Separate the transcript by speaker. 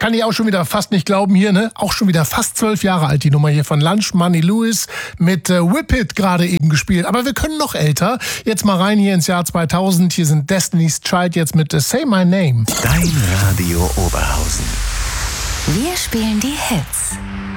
Speaker 1: Kann ich auch schon wieder fast nicht glauben hier, ne? Auch schon wieder fast 12 Jahre alt, die Nummer hier von Lunch Money Lewis mit Whip It gerade eben gespielt. Aber wir können noch älter. Jetzt mal rein hier ins Jahr 2000. Hier sind Destiny's Child jetzt mit Say My Name.
Speaker 2: Dein Radio Oberhausen.
Speaker 3: Wir spielen die Hits.